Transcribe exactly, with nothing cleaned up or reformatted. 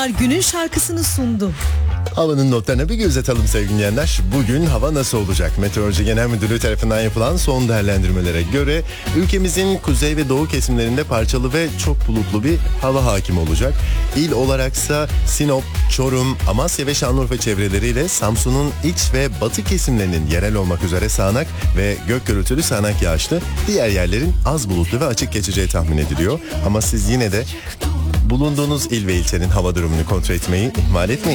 Havalar günün şarkısını sundu. Havanın notlarına bir göz atalım sevgili dinleyenler. Bugün hava nasıl olacak? Meteoroloji Genel Müdürlüğü tarafından yapılan son değerlendirmelere göre ülkemizin kuzey ve doğu kesimlerinde parçalı ve çok bulutlu bir hava hakim olacak. İl olaraksa Sinop, Çorum, Amasya ve Şanlıurfa çevreleriyle Samsun'un iç ve batı kesimlerinin yerel olmak üzere sağanak ve gök gürültülü sağanak yağışlı, diğer yerlerin az bulutlu ve açık geçeceği tahmin ediliyor. Ama siz yine de bulunduğunuz il ve ilçenin hava durumunu kontrol etmeyi ihmal etmeyin.